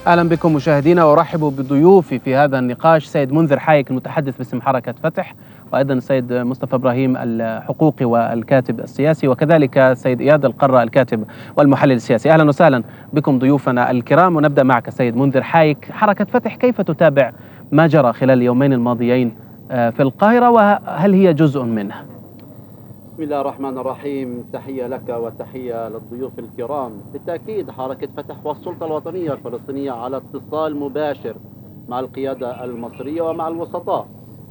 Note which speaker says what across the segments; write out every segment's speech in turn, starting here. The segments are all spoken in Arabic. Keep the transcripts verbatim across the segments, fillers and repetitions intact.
Speaker 1: أهلا بكم مشاهدينا، وأرحب بضيوفي في هذا النقاش سيد منذر حايك المتحدث باسم حركة فتح، وأيضا السيد مصطفى إبراهيم الحقوقي والكاتب السياسي، وكذلك السيد إياد القرة الكاتب والمحلل السياسي. أهلا وسهلا بكم ضيوفنا الكرام، ونبدأ معك سيد منذر حايك. حركة فتح كيف تتابع ما جرى خلال اليومين الماضيين في القاهرة، وهل هي جزء منه؟
Speaker 2: بسم الله الرحمن الرحيم. تحية لك وتحية للضيوف الكرام. بالتأكيد حركة فتح والسلطة الوطنية الفلسطينية على اتصال مباشر مع القيادة المصرية ومع الوسطاء،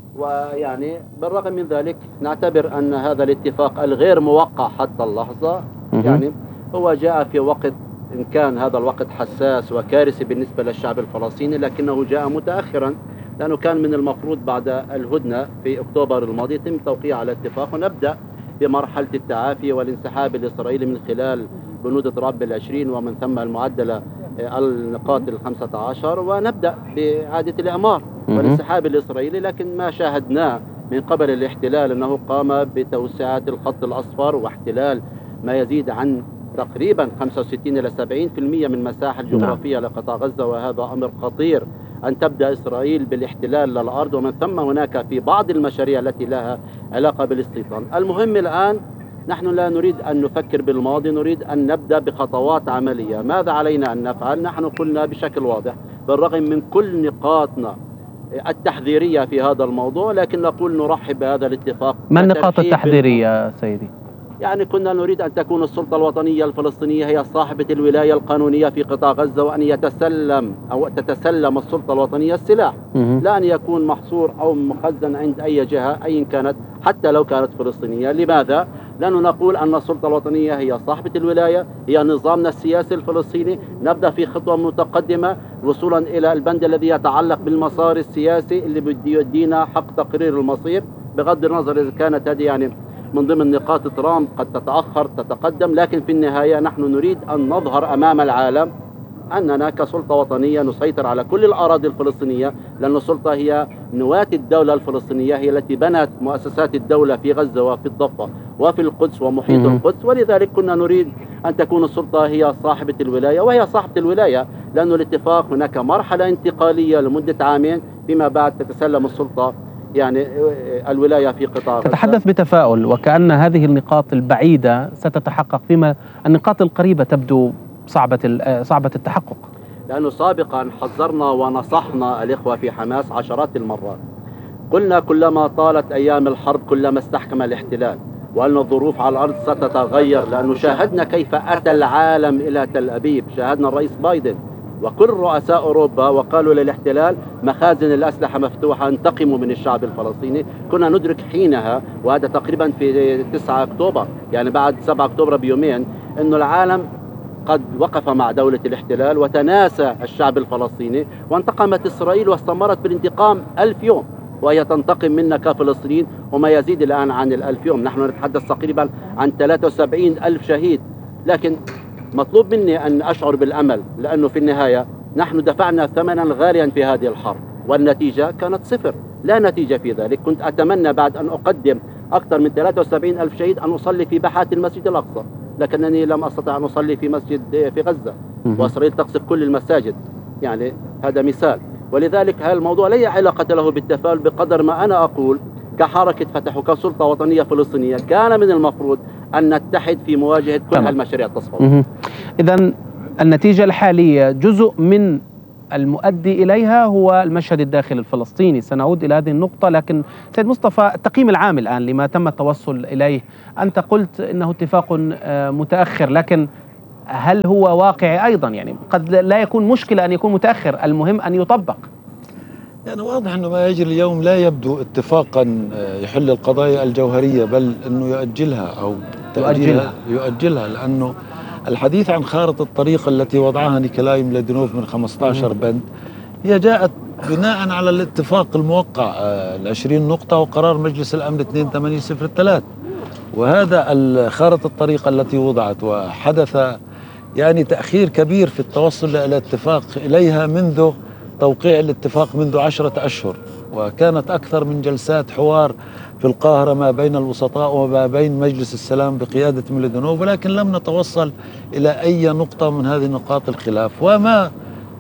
Speaker 2: ويعني بالرغم من ذلك نعتبر أن هذا الاتفاق الغير موقع حتى اللحظة يعني هو جاء في وقت، إن كان هذا الوقت حساس وكارثي بالنسبة للشعب الفلسطيني، لكنه جاء متأخرا، لأنه كان من المفروض بعد الهدنة في أكتوبر الماضي يتم توقيع على اتفاق ونبدأ بمرحلة التعافي والانسحاب الإسرائيلي من خلال بنود طراب العشرين ومن ثم المعدلة النقاط الخمسة عشر، ونبدأ بإعادة الإعمار والانسحاب الإسرائيلي. لكن ما شاهدناه من قبل الاحتلال أنه قام بتوسعة الخط الأصفر واحتلال ما يزيد عن تقريبا خمسة وستين إلى سبعين بالمئة من المساحة الجغرافية لقطاع غزة، وهذا أمر خطير أن تبدأ إسرائيل بالاحتلال للأرض، ومن ثم هناك في بعض المشاريع التي لها علاقة بالاستيطان. المهم الآن نحن لا نريد أن نفكر بالماضي، نريد أن نبدأ بخطوات عملية. ماذا علينا أن نفعل؟ نحن قلنا بشكل واضح بالرغم من كل نقاطنا التحذيرية في هذا الموضوع، لكن نقول نرحب بهذا الاتفاق.
Speaker 1: ما النقاط التحذيرية سيدي؟
Speaker 2: يعني كنا نريد أن تكون السلطة الوطنية الفلسطينية هي صاحبة الولاية القانونية في قطاع غزة، وأن يتسلم أو تتسلم السلطة الوطنية السلاح، لا أن يكون محصور أو مخزن عند أي جهة أي كانت، حتى لو كانت فلسطينية. لماذا؟ لأنه نقول أن السلطة الوطنية هي صاحبة الولاية، هي نظامنا السياسي الفلسطيني. نبدأ في خطوة متقدمة وصولا إلى البند الذي يتعلق بالمسار السياسي اللي بده يدينا حق تقرير المصير، بغض النظر إذا كانت هذه يعني من ضمن نقاط ترامب قد تتأخر تتقدم، لكن في النهاية نحن نريد أن نظهر أمام العالم أننا كسلطة وطنية نسيطر على كل الأراضي الفلسطينية، لأن السلطة هي نواة الدولة الفلسطينية، هي التي بنت مؤسسات الدولة في غزة وفي الضفة وفي القدس ومحيط القدس. ولذلك كنا نريد أن تكون السلطة هي صاحبة الولاية، وهي صاحبة الولاية لأن الاتفاق هناك مرحلة انتقالية لمدة عامين، فيما بعد تتسلم السلطة يعني الولاية في قطاع غزة.
Speaker 1: تتحدث بتفاؤل وكأن هذه النقاط البعيدة ستتحقق، فيما النقاط القريبة تبدو صعبة صعبة التحقق.
Speaker 2: لأنه سابقا حذرنا ونصحنا الإخوة في حماس عشرات المرات، قلنا كلما طالت أيام الحرب كلما استحكم الاحتلال، وأن الظروف على الأرض ستتغير، لأنه شاهدنا كيف أتى العالم إلى تل أبيب، شاهدنا الرئيس بايدن وكل رؤساء أوروبا وقالوا للاحتلال مخازن الأسلحة مفتوحة، انتقموا من الشعب الفلسطيني. كنا ندرك حينها، وهذا تقريبا في تسعة أكتوبر يعني بعد سبعة أكتوبر بيومين، أنه العالم قد وقف مع دولة الاحتلال وتناسى الشعب الفلسطيني، وانتقمت إسرائيل واستمرت بالانتقام ألف يوم، وهي تنتقم منا كفلسطينيين وما يزيد الآن عن الألف يوم. نحن نتحدث تقريبا عن ثلاثة وسبعين ألف شهيد، لكن مطلوب مني أن أشعر بالأمل، لأنه في النهاية نحن دفعنا ثمنا غاليا في هذه الحرب، والنتيجة كانت صفر، لا نتيجة في ذلك. كنت أتمنى بعد أن أقدم أكثر من ثلاثة وسبعين ألف شهيد أن أصلي في باحات المسجد الأقصى، لكنني لم أستطع أن أصلي في مسجد في غزة، وإسرائيل تقصف كل المساجد، يعني هذا مثال. ولذلك هذا الموضوع لا علاقة له بالتفاؤل بقدر ما أنا أقول كحركة فتح وكسلطة وطنية فلسطينية كان من المفروض أن نتحد في مواجهة كل هالمشاريع التصفية.
Speaker 1: إذن النتيجة الحالية جزء من المؤدي إليها هو المشهد الداخلي الفلسطيني، سنعود إلى هذه النقطة. لكن سيد مصطفى، التقييم العام الآن لما تم التوصل إليه، أنت قلت إنه اتفاق متأخر، لكن هل هو واقعي أيضا؟ يعني قد لا يكون مشكلة أن يكون متأخر، المهم أن يطبق.
Speaker 3: يعني واضح أنه ما يجري اليوم لا يبدو اتفاقا يحل القضايا الجوهرية، بل أنه يؤجلها أو
Speaker 1: يؤجلها
Speaker 3: يؤجلها لأنه الحديث عن خارطة الطريق التي وضعها نيكولاي ميلادينوف من خمسة عشر بند هي جاءت بناء على الاتفاق الموقع العشرين نقطة وقرار مجلس الأمن اثنين ثمانية صفر ثلاثة، وهذا خارطة الطريق التي وضعت، وحدث يعني تأخير كبير في التوصل إلى الاتفاق إليها منذ توقيع الاتفاق منذ عشرة أشهر، وكانت أكثر من جلسات حوار في القاهرة ما بين الوسطاء وما بين مجلس السلام بقيادة ميلادينوف، ولكن لم نتوصل إلى أي نقطة من هذه نقاط الخلاف. وما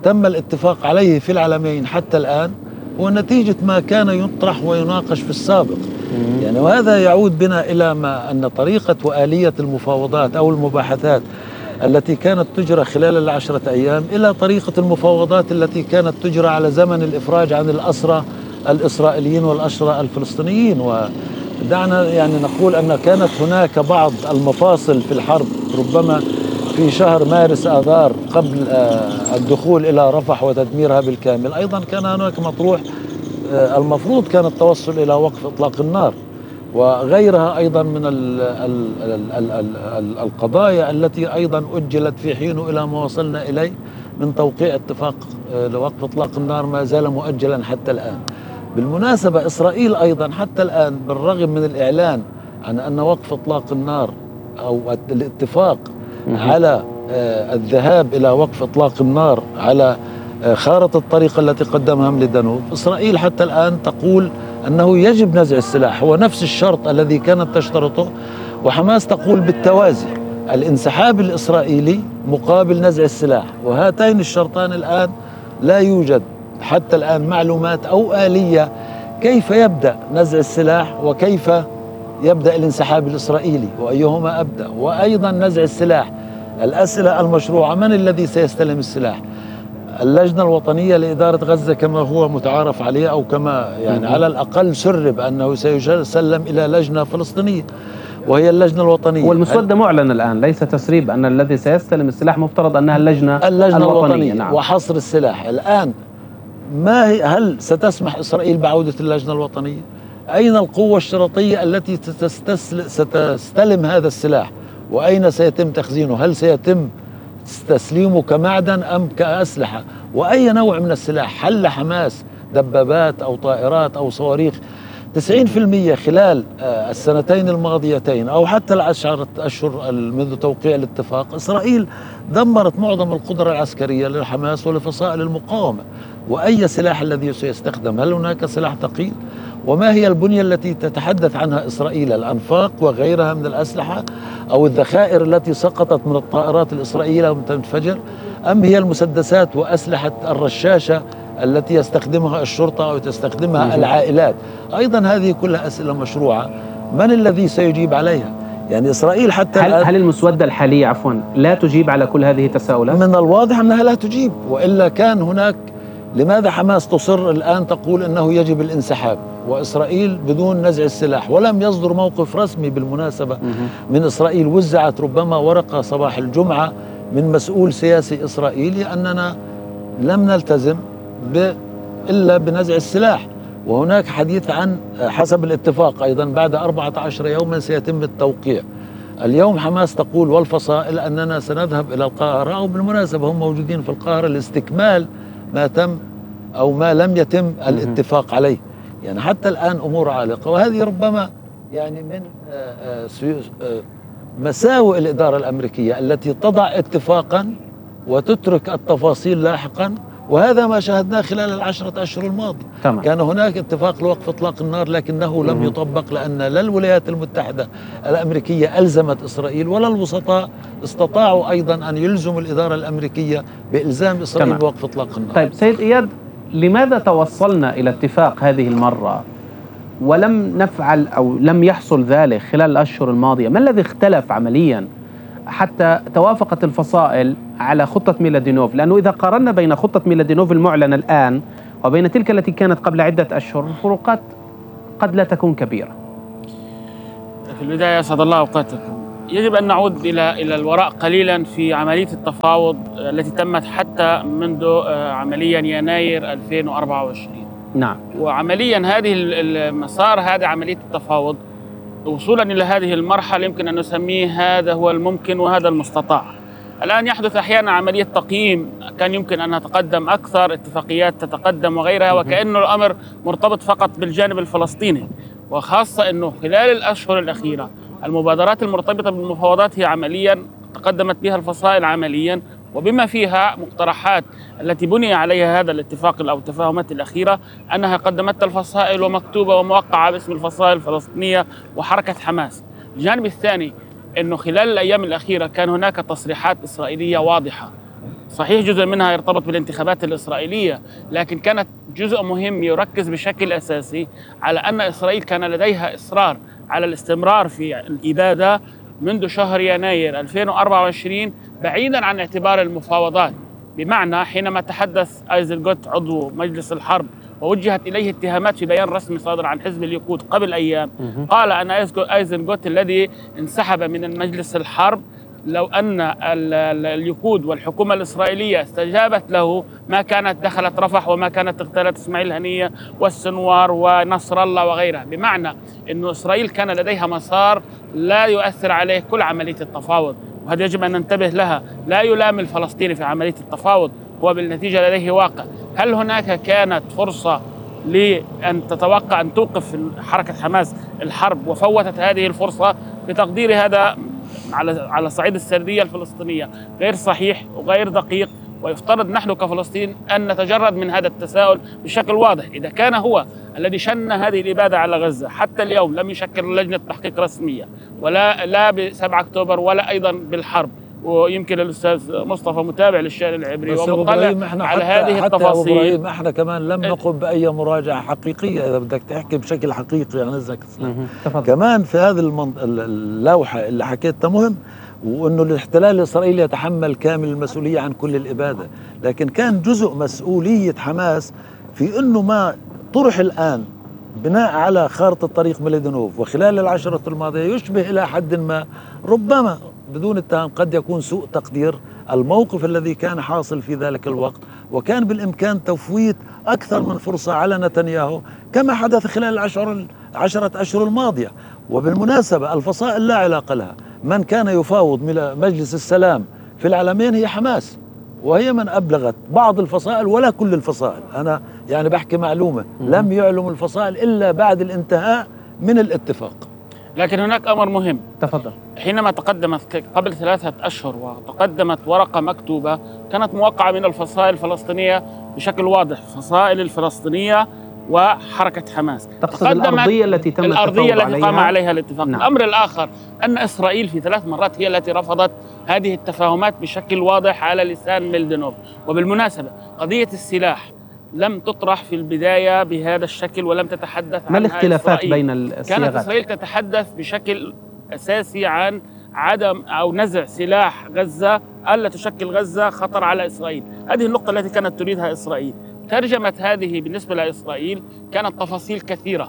Speaker 3: تم الاتفاق عليه في العالمين حتى الآن هو نتيجة ما كان يطرح ويناقش في السابق. يعني وهذا يعود بنا إلى ما أن طريقة وآلية المفاوضات أو المباحثات التي كانت تجرى خلال العشرة أيام إلى طريقة المفاوضات التي كانت تجرى على زمن الإفراج عن الأسرى الإسرائيليين والأسرى الفلسطينيين. ودعنا يعني نقول أن كانت هناك بعض المفاصل في الحرب، ربما في شهر مارس آذار قبل الدخول إلى رفح وتدميرها بالكامل، أيضا كان هناك مطروح المفروض كان التوصل إلى وقف إطلاق النار وغيرها أيضا من ال ال ال ال ال القضايا التي أيضا أجلت في حينه إلى ما وصلنا إليه من توقيع اتفاق لوقف إطلاق النار ما زال مؤجلا حتى الآن. بالمناسبة إسرائيل أيضا حتى الآن بالرغم من الإعلان عن أن وقف إطلاق النار أو الاتفاق على الذهاب إلى وقف إطلاق النار على خارطة الطريق التي قدمها من دانوب، إسرائيل حتى الآن تقول أنه يجب نزع السلاح، هو نفس الشرط الذي كانت تشترطه، وحماس تقول بالتوازي الانسحاب الإسرائيلي مقابل نزع السلاح، وهاتين الشرطان الآن لا يوجد حتى الآن معلومات أو آلية كيف يبدأ نزع السلاح وكيف يبدأ الانسحاب الإسرائيلي وأيهما أبدأ، وأيضا نزع السلاح. الأسئلة المشروعة: من الذي سيستلم السلاح؟ اللجنة الوطنية لإدارة غزة كما هو متعارف عليه أو كما يعني على الأقل سرب أنه سيسلم إلى لجنة فلسطينية وهي اللجنة الوطنية.
Speaker 1: والمسودة معلن الآن، ليس تسريب، أن الذي سيستلم السلاح مفترض أنها اللجنة,
Speaker 3: اللجنة الوطنية, الوطنية
Speaker 1: نعم.
Speaker 3: وحصر السلاح الآن ما هي، هل ستسمح إسرائيل بعودة اللجنة الوطنية؟ أين القوة الشرطية التي ستستلم هذا السلاح؟ وأين سيتم تخزينه؟ هل سيتم تسليمه كمعدن أم كأسلحة؟ وأي نوع من السلاح؟ حل حماس دبابات أو طائرات أو صواريخ؟ تسعين بالمئة خلال السنتين الماضيتين أو حتى العشرة أشهر منذ توقيع الاتفاق إسرائيل دمرت معظم القدرة العسكرية لحماس ولفصائل المقاومة. وأي سلاح الذي سيستخدم؟ هل هناك سلاح ثقيل؟ وما هي البنية التي تتحدث عنها إسرائيل؟ الأنفاق وغيرها من الأسلحة أو الذخائر التي سقطت من الطائرات الإسرائيلية لم تنفجر؟ أم هي المسدسات وأسلحة الرشاشة التي يستخدمها الشرطة أو تستخدمها العائلات؟ أيضا هذه كلها أسئلة مشروعة، من الذي سيجيب عليها؟ يعني إسرائيل حتى
Speaker 1: هل, هل المسودة الحالية عفوا لا تجيب على كل هذه التساؤلات؟
Speaker 3: من الواضح أنها لا تجيب، وإلا كان هناك. لماذا حماس تصر الآن تقول أنه يجب الانسحاب وإسرائيل بدون نزع السلاح؟ ولم يصدر موقف رسمي بالمناسبة من إسرائيل. وزعت ربما ورقة صباح الجمعة من مسؤول سياسي إسرائيلي أننا لم نلتزم إلا بنزع السلاح، وهناك حديث عن حسب الاتفاق أيضا بعد أربعة عشر يوما سيتم التوقيع. اليوم حماس تقول والفصائل أننا سنذهب إلى القاهرة، أو بالمناسبة هم موجودين في القاهرة لاستكمال ما تم أو ما لم يتم الاتفاق عليه. يعني حتى الآن أمور عالقة، وهذه ربما يعني من مساوئ الإدارة الأمريكية التي تضع اتفاقا وتترك التفاصيل لاحقا، وهذا ما شاهدناه خلال العشرة أشهر الماضية.
Speaker 1: تمام.
Speaker 3: كان هناك اتفاق لوقف إطلاق النار لكنه لم يطبق، لأن لا الولايات المتحدة الأمريكية ألزمت إسرائيل ولا الوسطاء استطاعوا أيضا أن يلزموا الإدارة الأمريكية بإلزام إسرائيل
Speaker 1: تمام.
Speaker 3: بوقف إطلاق النار.
Speaker 1: طيب سيد إياد، لماذا توصلنا إلى اتفاق هذه المرة ولم نفعل أو لم يحصل ذلك خلال الأشهر الماضية؟ ما الذي اختلف عمليا حتى توافقت الفصائل على خطة ميلادينوف؟ لأنه إذا قارنا بين خطة ميلادينوف المعلنة الآن وبين تلك التي كانت قبل عدة أشهر الفروقات قد لا تكون كبيرة.
Speaker 4: في البداية أسعد الله أوقاتكم. يجب أن نعود إلى إلى الوراء قليلا في عملية التفاوض التي تمت حتى منذ عمليا يناير ألفين وأربعة وعشرين.
Speaker 1: نعم.
Speaker 4: وعمليا هذه المسار هذا عملية التفاوض وصولا إلى هذه المرحلة يمكن أن نسميه هذا هو الممكن وهذا المستطاع. الآن يحدث أحيانا عملية تقييم، كان يمكن أن نتقدم أكثر، اتفاقيات تتقدم وغيرها، وكأنه الأمر مرتبط فقط بالجانب الفلسطيني، وخاصة أنه خلال الأشهر الأخيرة المبادرات المرتبطة بالمفاوضات هي عمليا تقدمت بها الفصائل عمليا، وبما فيها مقترحات التي بني عليها هذا الاتفاق أو التفاهمات الأخيرة أنها قدمتها الفصائل ومكتوبة وموقعة باسم الفصائل الفلسطينية وحركة حماس. الجانب الثاني أنه خلال الأيام الأخيرة كان هناك تصريحات إسرائيلية واضحة صحيح جزء منها يرتبط بالانتخابات الإسرائيلية، لكن كانت جزء مهم يركز بشكل أساسي على أن إسرائيل كان لديها إصرار على الاستمرار في الإبادة منذ شهر يناير ألفين وأربعة وعشرين بعيدا عن اعتبار المفاوضات. بمعنى حينما تحدث أيزنغوت عضو مجلس الحرب ووجهت إليه اتهامات في بيان رسمي صادر عن حزب الليكود قبل أيام، قال أن أيزنغوت الذي انسحب من المجلس الحرب لو أن الليكود والحكومة الإسرائيلية استجابت له ما كانت دخلت رفح وما كانت اغتالت إسماعيل هنية والسنوار ونصر الله وغيرها. بمعنى أن إسرائيل كان لديها مسار لا يؤثر عليه كل عملية التفاوض، وهذا يجب أن ننتبه لها. لا يلام الفلسطيني في عملية التفاوض، هو بالنتيجة لديه واقع. هل هناك كانت فرصة لأن تتوقع أن توقف حركة حماس الحرب وفوتت هذه الفرصة؟ بتقديري هذا على على صعيد السردية الفلسطينية غير صحيح وغير دقيق، ويفترض نحن كفلسطين أن نتجرد من هذا التساؤل بشكل واضح. إذا كان هو الذي شن هذه الإبادة على غزة حتى اليوم لم يشكل لجنة تحقيق رسمية، ولا لا بسبعة أكتوبر ولا أيضا بالحرب، ويمكن الأستاذ مصطفى متابع للشأن العبري ومطلع على هذه
Speaker 3: حتى
Speaker 4: التفاصيل.
Speaker 3: أبو إبراهيم احنا كمان لم نقم بأي مراجعة حقيقية إذا بدك تحكي بشكل حقيقي يعني إذا كمان في هذه المنط... اللوحة اللي حكيتها مهم، وأنه الاحتلال الإسرائيلي يتحمل كامل المسؤولية عن كل الإبادة، لكن كان جزء مسؤولية حماس في أنه ما طرح الآن بناء على خارطة طريق ميلادينوف وخلال العشرة الماضية يشبه إلى حد ما ربما بدون اتهام قد يكون سوء تقدير الموقف الذي كان حاصل في ذلك الوقت، وكان بالإمكان تفويت أكثر من فرصة على نتنياهو كما حدث خلال العشر عشرة أشهر الماضية. وبالمناسبة الفصائل لا علاقة لها، من كان يفاوض مجلس السلام في العالمين هي حماس، وهي من أبلغت بعض الفصائل ولا كل الفصائل. أنا يعني بحكي معلومة، لم يعلم الفصائل إلا بعد الانتهاء من الاتفاق.
Speaker 4: لكن هناك أمر مهم.
Speaker 1: تفضل.
Speaker 4: حينما تقدمت قبل ثلاثة أشهر وتقدمت ورقة مكتوبة كانت موقعة من الفصائل الفلسطينية بشكل واضح، فصائل الفلسطينية وحركة حماس.
Speaker 1: تقصد الأرضية التي تم
Speaker 4: الأرضية التي قام عليها الاتفاق.
Speaker 1: نعم.
Speaker 4: الأمر الآخر أن إسرائيل في ثلاث مرات هي التي رفضت هذه التفاهمات بشكل واضح على لسان ميلدينوف. وبالمناسبة قضية السلاح لم تطرح في البداية بهذا الشكل ولم تتحدث عنها.
Speaker 1: ما الاختلافات بين الصياغات؟
Speaker 4: كانت إسرائيل تتحدث بشكل أساسي عن عدم أو نزع سلاح غزة، ألا تشكل غزة خطر على إسرائيل. هذه النقطة التي كانت تريدها إسرائيل. ترجمة هذه بالنسبة لإسرائيل كانت تفاصيل كثيرة،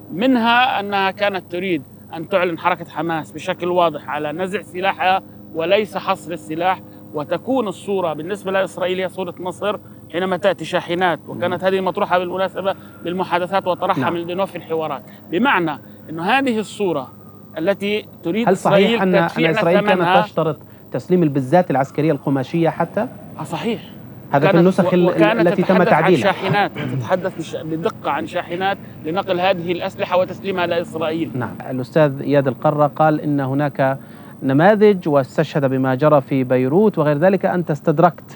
Speaker 4: منها أنها كانت تريد أن تعلن حركة حماس بشكل واضح على نزع سلاحها وليس حصر السلاح، وتكون الصورة بالنسبة لإسرائيل هي صورة نصر حينما تأتي شاحنات. وكانت هذه مطروحة بالمناسبة بالمحادثات وطرحها
Speaker 1: نعم.
Speaker 4: ميلدينوف في الحوارات. بمعنى أن هذه الصورة التي تريد
Speaker 1: هل صحيح
Speaker 4: إسرائيل
Speaker 1: أن, أن إسرائيل كانت تشترط تسليم البزات العسكرية القماشية حتى؟
Speaker 4: صحيح.
Speaker 1: هذا في النسخ التي تم تعديلها.
Speaker 4: عن شاحنات، تتحدث بدقة عن شاحنات لنقل هذه الأسلحة وتسليمها لإسرائيل.
Speaker 1: نعم. الأستاذ إياد القرة قال إن هناك نماذج واستشهد بما جرى في بيروت وغير ذلك. أنت استدركت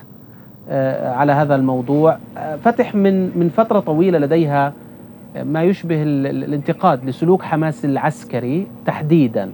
Speaker 1: على هذا الموضوع. فتح من من فترة طويلة لديها ما يشبه الانتقاد لسلوك حماس العسكري تحديدا.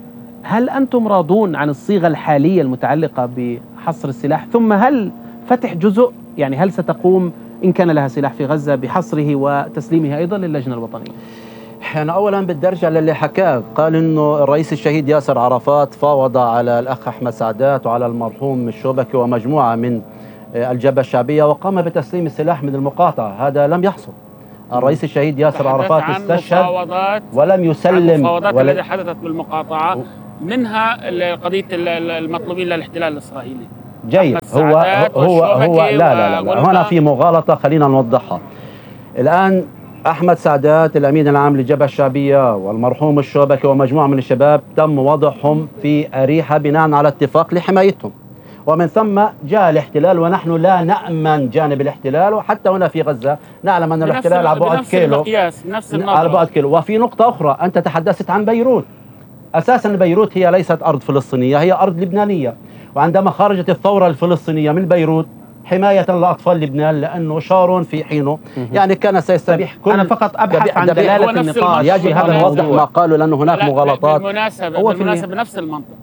Speaker 1: هل أنتم راضون عن الصيغة الحالية المتعلقة بحصر السلاح؟ ثم هل فتح جزء، يعني هل ستقوم إن كان لها سلاح في غزة بحصره وتسليمه أيضا للجنة الوطنية؟
Speaker 2: أنا أولا بدي أرجع للي حكاه، قال إنه الرئيس الشهيد ياسر عرفات فاوض على الأخ أحمد سعدات وعلى المرحوم الشوبكي ومجموعة من الجبهة الشعبية وقام بتسليم السلاح من المقاطعة. هذا لم يحصل. الرئيس الشهيد ياسر عرفات استشهد ولم يسلم.
Speaker 4: المفاوضات التي حدثت بالمقاطعة منها قضية المطلوبين للاحتلال الإسرائيلي.
Speaker 2: جيد. هو هو هو لا لا لا هنا في مغالطة، خلينا نوضحها. الآن أحمد سعدات الأمين العام للجبهة الشعبية والمرحوم الشوبكي ومجموعة من الشباب تم وضعهم في أريحة بناء على اتفاق لحمايتهم، ومن ثم جاء الاحتلال ونحن لا نأمن جانب الاحتلال. وحتى هنا في غزة نعلم أن الاحتلال على بعد كيلو، على بعد كيلو. وفي نقطة أخرى، أنت تحدثت عن بيروت. أساسا بيروت هي ليست أرض فلسطينية، هي أرض لبنانية. وعندما خرجت الثورة الفلسطينية من بيروت حماية لأطفال لبنان لأنه شارون في حينه، يعني كان سيستبيح كل.
Speaker 1: أنا فقط أبحث عن دلالة النقاش.
Speaker 2: يجب هذا نوضح ما قالوا لأنه هناك مغالطات.
Speaker 4: بالمناسبة بالمناسبة نفس المنطق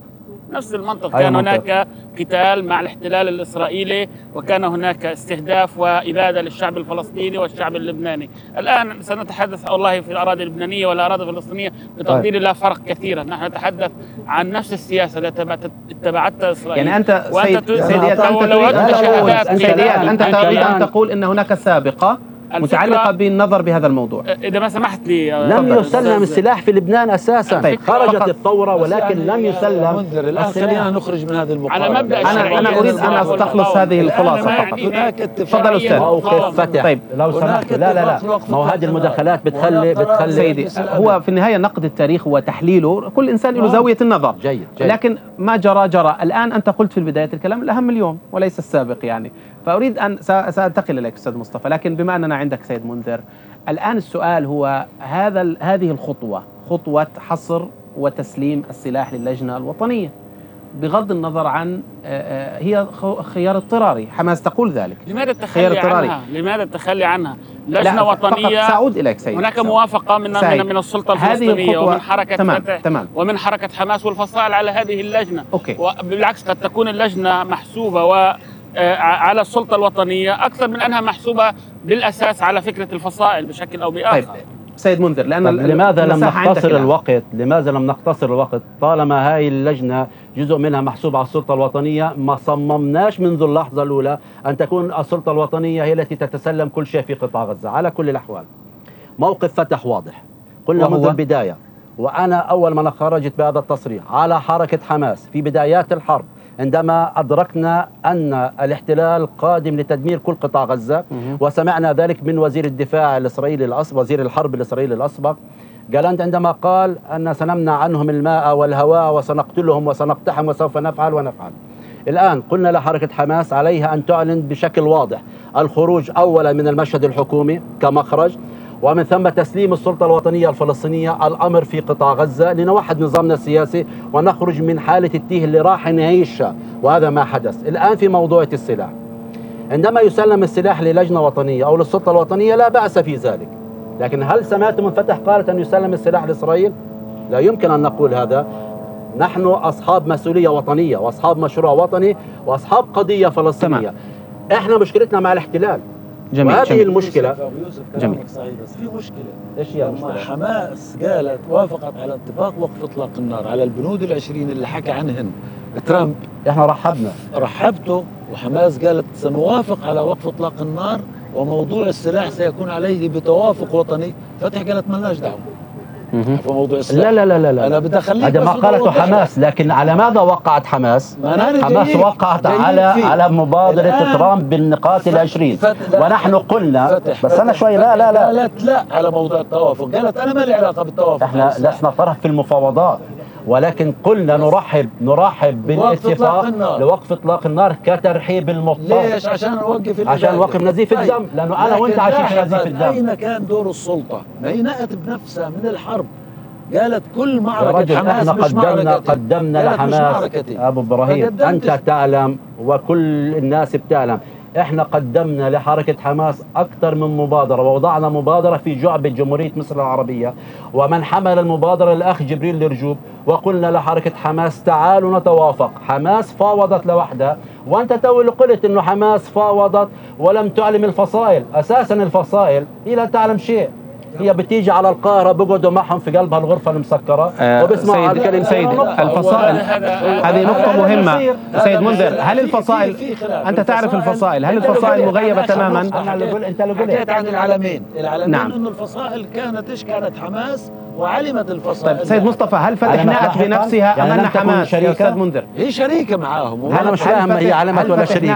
Speaker 4: نفس المنطق.
Speaker 5: أي
Speaker 4: كان
Speaker 5: منطق؟
Speaker 4: هناك قتال مع الاحتلال الإسرائيلي، وكان هناك استهداف وإبادة للشعب الفلسطيني والشعب اللبناني. الآن سنتحدث والله في الأراضي اللبنانية والأراضي الفلسطينية بتقدير لا فرق كثيرا. نحن نتحدث عن نفس السياسة التي اتبعتها إسرائيل.
Speaker 1: يعني أنت
Speaker 4: وأنت
Speaker 1: سيد سيد إياد،
Speaker 4: لو-
Speaker 1: أنت
Speaker 4: لو
Speaker 1: تريد أن
Speaker 4: أنت
Speaker 1: تقول
Speaker 4: شهادات
Speaker 1: سيد إياد، أنت
Speaker 4: أنت
Speaker 1: تريد أن
Speaker 4: الآن-
Speaker 1: تقول أن هناك سابقة متعلقة بالنظر بهذا الموضوع.
Speaker 4: إذا ما سمحت لي
Speaker 5: لم يسلم السلاح في لبنان اساسا.
Speaker 1: طيب،
Speaker 5: خرجت
Speaker 1: فقط-
Speaker 5: الثوره ولكن لم يسلم
Speaker 3: منذر الآن
Speaker 5: السلاح.
Speaker 3: خلينا نخرج من هذه المقارنة.
Speaker 4: على مبدأ
Speaker 1: أنا
Speaker 4: الشرعية
Speaker 1: أنا أريد أن
Speaker 4: والسلاح
Speaker 1: أستخلص
Speaker 4: والمفاوضة.
Speaker 1: هذه الخلاصة
Speaker 4: الآن
Speaker 1: فقط.
Speaker 4: يعني
Speaker 3: هناك اتفاق.
Speaker 1: تفضل أستاذ.
Speaker 5: موقف فتح.
Speaker 1: طيب.
Speaker 5: لو سمحت، لا لا لا، ما هو هذه المداخلات بتخلي بتخلي
Speaker 1: سيدي، هو في النهاية نقد التاريخ وتحليله كل إنسان له زاوية النظر.
Speaker 5: جيد جيد.
Speaker 1: لكن ما جرى جرى. الآن أنت قلت في بداية الكلام الأهم اليوم وليس السابق يعني. فأريد أن سأ- سأنتقل إليك أستاذ مصطفى، لكن بما أننا عندك سيد منذر، الآن السؤال هو هذا ال- هذه الخطوة، خطوة حصر وتسليم السلاح للجنة الوطنية، بغض النظر عن آه، آه، هي خ- خيار اضطراري، حماس تقول ذلك.
Speaker 4: لماذا
Speaker 1: خيار
Speaker 4: التخلي
Speaker 1: اضطراري.
Speaker 4: عنها؟ لماذا التخلي عنها؟
Speaker 1: لا،
Speaker 4: لجنة
Speaker 1: فقط
Speaker 4: وطنية.
Speaker 1: سأعود إليك سيد.
Speaker 4: هناك موافقة من
Speaker 1: سعيد.
Speaker 4: من من السلطة
Speaker 1: هذه
Speaker 4: الفلسطينية
Speaker 1: الخطوة-
Speaker 4: ومن حركة
Speaker 1: تمام،
Speaker 4: فتح
Speaker 1: تمام.
Speaker 4: ومن حركة حماس والفصائل على هذه اللجنة.
Speaker 1: أوكي.
Speaker 4: وبالعكس قد تكون اللجنة محسوبة و آه، على السلطة الوطنية أكثر من أنها محسوبة بالأساس على فكرة الفصائل بشكل أو بآخر.
Speaker 1: طيب سيد منذر، لأن
Speaker 5: طب
Speaker 1: ال-
Speaker 5: لماذا لم
Speaker 1: المساحة عندك
Speaker 5: نختصر
Speaker 1: الآن.
Speaker 5: الوقت؟ لماذا لم نختصر الوقت طالما هاي اللجنة جزء منها محسوب على السلطة الوطنية؟ ما صممناش منذ اللحظة الأولى أن تكون السلطة الوطنية هي التي تتسلم كل شيء في قطاع غزة. على كل الأحوال موقف فتح واضح، قلنا
Speaker 1: وهو؟
Speaker 5: منذ البداية، وأنا أول ما خرجت بهذا التصريح على حركة حماس في بدايات الحرب عندما أدركنا أن الاحتلال قادم لتدمير كل قطاع غزة، وسمعنا ذلك من وزير الدفاع الإسرائيلي الأسبق، وزير الحرب الإسرائيلي الأسبق جالانت، عندما قال أن سنمنع عنهم الماء والهواء وسنقتلهم وسنقتحم وسوف نفعل ونفعل. الآن قلنا لحركة حماس عليها أن تعلن بشكل واضح الخروج أولا من المشهد الحكومي كمخرج، ومن ثم تسليم السلطة الوطنية الفلسطينية الأمر في قطاع غزة لنوحد نظامنا السياسي ونخرج من حالة التيه اللي راح نعيشها، وهذا ما حدث. الآن في موضوع السلاح، عندما يسلم السلاح للجنة وطنية أو للسلطة الوطنية لا بأس في ذلك، لكن هل سمعت من فتح قالت أن يسلم السلاح لإسرائيل؟ لا يمكن أن نقول هذا. نحن أصحاب مسؤولية وطنية وأصحاب مشروع وطني وأصحاب قضية فلسطينية.
Speaker 1: تمام.
Speaker 5: إحنا مشكلتنا مع الاحتلال،
Speaker 1: جميل.
Speaker 5: وهذه
Speaker 1: جميل.
Speaker 5: المشكلة.
Speaker 1: جميل.
Speaker 3: صحيح، بس في مشكلة.
Speaker 5: إيش هي
Speaker 3: لما
Speaker 5: المشكلة؟
Speaker 3: حماس قالت وافقت على اتفاق وقف اطلاق النار على البنود العشرين اللي حكى عنهن ترامب،
Speaker 5: إحنا رحبنا.
Speaker 3: رحبته، وحماس قالت سنوافق على وقف اطلاق النار وموضوع السلاح سيكون عليه بتوافق وطني. فتح قالت مالناش دعوه
Speaker 1: مهم.
Speaker 3: في موضوع السلاح.
Speaker 5: لا لا لا لا, لا.
Speaker 3: انا بدي اخليك
Speaker 5: هذا ما
Speaker 3: بس
Speaker 5: قالته
Speaker 3: أوضح لك.
Speaker 5: حماس، لكن على ماذا وقعت حماس؟
Speaker 3: ما أنا
Speaker 5: حماس
Speaker 3: جايين-
Speaker 5: وقعت
Speaker 3: جايين
Speaker 5: على
Speaker 3: فيه.
Speaker 5: على مبادرة
Speaker 3: الآن
Speaker 5: ترامب بالنقاط العشرين،
Speaker 3: فت- لا.
Speaker 5: ونحن قلنا
Speaker 3: فتح
Speaker 5: بس أنا
Speaker 3: فتح
Speaker 5: شوي لا لا لا
Speaker 3: قالت لا على موضوع التوافق، قالت انا ما لي علاقه بالتوافق.
Speaker 5: احنا لسنا طرف في المفاوضات، ولكن قلنا نرحب نرحب
Speaker 3: وقف إطلاق
Speaker 5: بالاتفاق
Speaker 3: النار.
Speaker 5: لوقف اطلاق النار كترحيب المضطر.
Speaker 3: ليش؟ عشان نوقف
Speaker 5: عشان نوقف نزيف
Speaker 3: طيب.
Speaker 5: الدم، لأنه أنا
Speaker 3: لكن
Speaker 5: وأنت عايشين في
Speaker 3: لاحظت
Speaker 5: نزيف الدم.
Speaker 3: أين كان دور السلطة؟ ما هي نأت بنفسها من الحرب، قالت كل
Speaker 5: يا
Speaker 3: معركة
Speaker 5: رجل
Speaker 3: حماس
Speaker 5: احنا
Speaker 3: مش
Speaker 5: قدمنا
Speaker 3: معركتي.
Speaker 5: قدمنا
Speaker 3: قالت مش
Speaker 5: لحماس
Speaker 3: معركتي.
Speaker 5: ابو ابراهيم،
Speaker 3: فقدمت-
Speaker 5: انت تعلم وكل الناس بتعلم، احنا قدمنا لحركه حماس اكثر من مبادره، ووضعنا مبادره في جعبه جمهوريه مصر العربيه، ومن حمل المبادره الاخ جبريل الرجوب، وقلنا لحركه حماس تعالوا نتوافق. حماس فاوضت لوحدها، وانت تو اللي قلت انه حماس فاوضت ولم تعلم الفصائل. اساسا الفصائل هي لا تعلم شيء، هي بتيجي على القاهرة بقعدوا معهم في قلبها الغرفة المسكرة
Speaker 1: آه،
Speaker 5: وبسمعوا
Speaker 1: سيد
Speaker 5: الكلمة.
Speaker 1: سيد الفصائل، هذه نقطة مهمة. سيد منذر، هل الفصائل، أنت تعرف الفصائل، هل الفصائل مغيبة تماما؟
Speaker 5: أنا اللي قلت، أنت اللي
Speaker 3: حكيت
Speaker 5: قلت.
Speaker 3: عن العلمين، العلمين
Speaker 1: نعم.
Speaker 3: انه الفصائل كانت ايش؟ كانت حماس وعلمت الفصائل.
Speaker 1: طيب سيد مصطفى، هل فتح
Speaker 5: على
Speaker 1: نأت
Speaker 5: لاحقاً؟
Speaker 1: بنفسها أم
Speaker 5: يعني
Speaker 1: أن
Speaker 5: لم تكن
Speaker 1: حماس يا
Speaker 5: شريكة؟
Speaker 1: أستاذ منذر؟
Speaker 3: هي شريكة معاهم.
Speaker 5: أنا مش فاهم هي علمت
Speaker 1: هل
Speaker 5: ولا
Speaker 1: فتح
Speaker 5: شريكة.